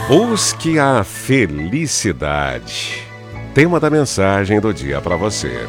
Busque a felicidade. Tema da mensagem do dia para você.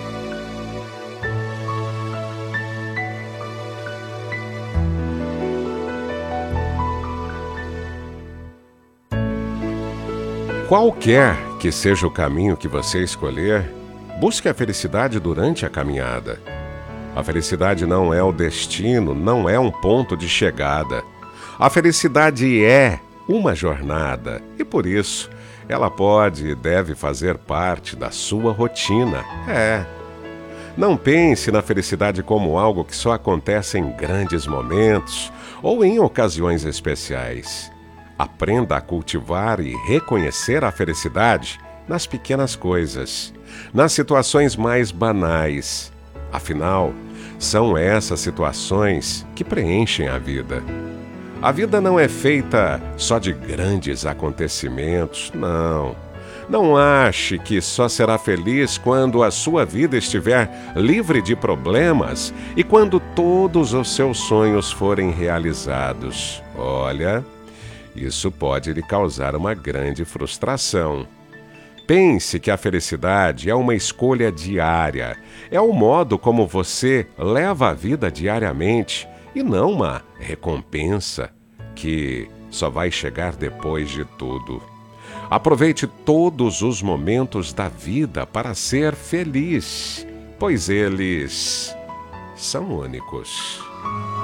Qualquer que seja o caminho que você escolher, busque a felicidade durante a caminhada. A felicidade não é o destino, não é um ponto de chegada. A felicidade é uma jornada e, por isso, ela pode e deve fazer parte da sua rotina. Não pense na felicidade como algo que só acontece em grandes momentos ou em ocasiões especiais. Aprenda a cultivar e reconhecer a felicidade nas pequenas coisas, nas situações mais banais. Afinal, são essas situações que preenchem a vida. A vida não é feita só de grandes acontecimentos, não. Não ache que só será feliz quando a sua vida estiver livre de problemas e quando todos os seus sonhos forem realizados. Olha, isso pode lhe causar uma grande frustração. Pense que a felicidade é uma escolha diária, é o modo como você leva a vida diariamente e não uma recompensa que só vai chegar depois de tudo. Aproveite todos os momentos da vida para ser feliz, pois eles são únicos.